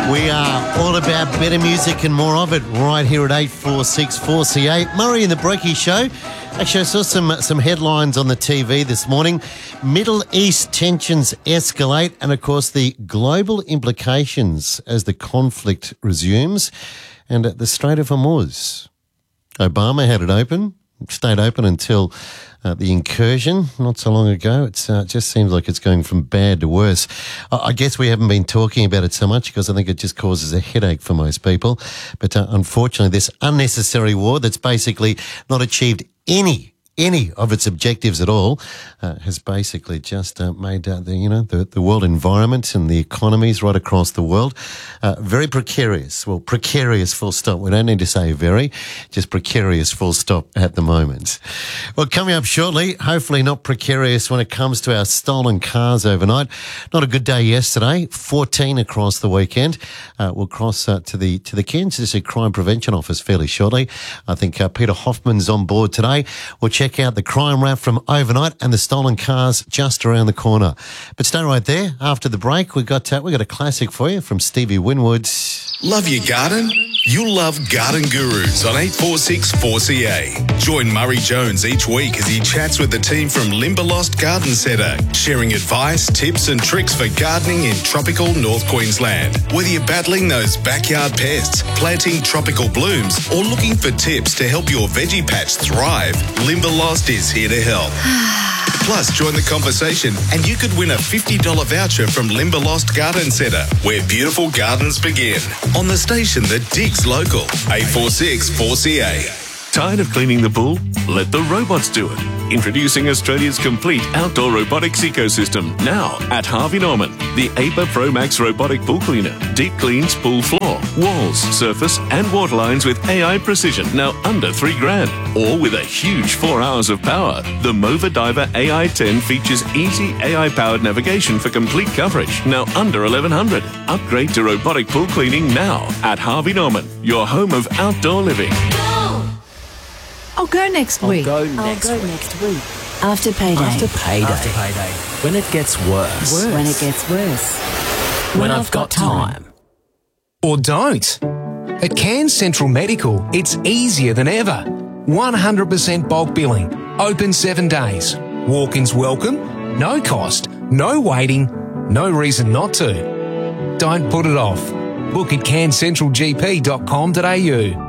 We are all about better music and more of it right here at 846 4CA. Murray and the Breaky Show. Actually, I saw some headlines on the TV this morning. Middle East tensions escalate and, of course, the global implications as the conflict resumes. And at the Strait of Hormuz, Obama had it open, stayed open until the incursion not so long ago. It just seems like it's going from bad to worse. I guess we haven't been talking about it so much because I think it just causes a headache for most people. But unfortunately, this unnecessary war that's basically not achieved any of its objectives at all has basically just made the world environment and the economies right across the world very precarious. Well, precarious full stop. We don't need to say very, just precarious full stop at the moment. Well, coming up shortly, hopefully not precarious when it comes to our stolen cars overnight. Not a good day yesterday, 14 across the weekend. We'll cross to the Cairns District Crime Prevention Office fairly shortly. I think Peter Hoffman's on board today. We'll check out the crime rap from overnight and the stolen cars just around the corner. But stay right there. After the break, we got a classic for you from Stevie Winwood. Love your garden? You'll love Garden Gurus on 846 4CA. Join Murray Jones each week as he chats with the team from Limberlost Garden Centre, sharing advice, tips and tricks for gardening in tropical North Queensland. Whether you're battling those backyard pests, planting tropical blooms or looking for tips to help your veggie patch thrive, Limberlost is here to help. Plus, join the conversation and you could win a $50 voucher from Limberlost Garden Centre, where beautiful gardens begin. On the station that digs local, 846 4CA. Tired of cleaning the pool? Let the robots do it. Introducing Australia's complete outdoor robotics ecosystem, now at Harvey Norman. The APA Pro Max robotic pool cleaner. Deep cleans pool floor, walls, surface and water lines with AI precision, now under $3,000. Or with a huge 4 hours of power. The Mova Diver AI 10 features easy AI-powered navigation for complete coverage, now under $1,100. Upgrade to robotic pool cleaning now at Harvey Norman, your home of outdoor living. I'll go next week. I'll go next week. After payday. After payday. When it gets worse. When it gets worse. When I've got time. Or don't. At Cairns Central Medical, it's easier than ever. 100% bulk billing. Open 7 days. Walk-ins welcome. No cost. No waiting. No reason not to. Don't put it off. Book at cairnscentralgp.com.au.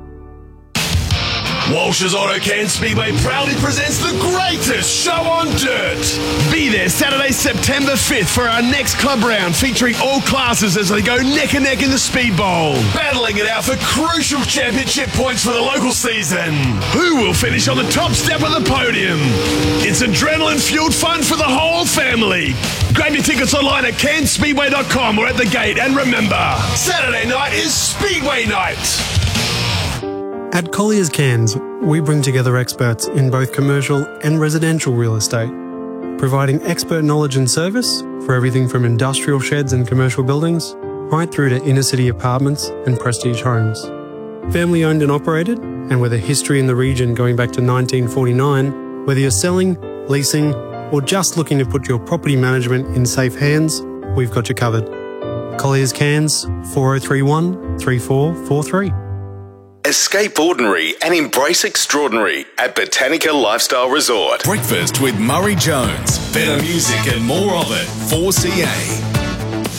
Walsh's Auto Cairns Speedway proudly presents the greatest show on dirt. Be there Saturday, September 5th for our next club round featuring all classes as they go neck and neck in the Speed Bowl. Battling it out for crucial championship points for the local season. Who will finish on the top step of the podium? It's adrenaline-fueled fun for the whole family. Grab your tickets online at cairnsspeedway.com or at the gate. And remember, Saturday night is Speedway night. At Colliers Cairns, we bring together experts in both commercial and residential real estate, providing expert knowledge and service for everything from industrial sheds and commercial buildings, right through to inner-city apartments and prestige homes. Family owned and operated, and with a history in the region going back to 1949, whether you're selling, leasing, or just looking to put your property management in safe hands, we've got you covered. Colliers Cairns, 4031 3443. Escape ordinary and embrace extraordinary at Botanica Lifestyle Resort. Breakfast with Murray Jones. Better music and more of it. 4CA.